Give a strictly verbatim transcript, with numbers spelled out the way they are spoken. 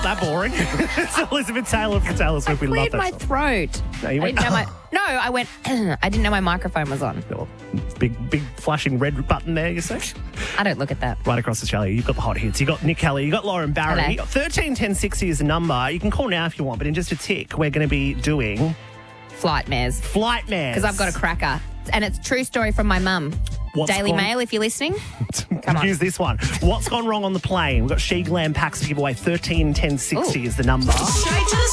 that boring. It's Elizabeth Taylor from Taylor Swift. We love Cleared that my song. throat. No, you I went, didn't know my. No, I went. I didn't know my microphone was on. Oh, big, big flashing red button there, you see? I don't look at that. Right across Australia, you've got the hot hits. You've got Nick Kelly, you've got Lauren Barry. Hello. thirteen ten sixty is the number. You can call now if you want, but in just a tick, we're going to be doing Flight mares. Flight Mares. Because I've got a cracker. And it's a true story from my mum. What's Daily gone- Mail, if you're listening. Come on. Use this one. What's gone wrong on the plane? We've got She Glam packs to give away. thirteen ten sixty Ooh. is the number. Straight to the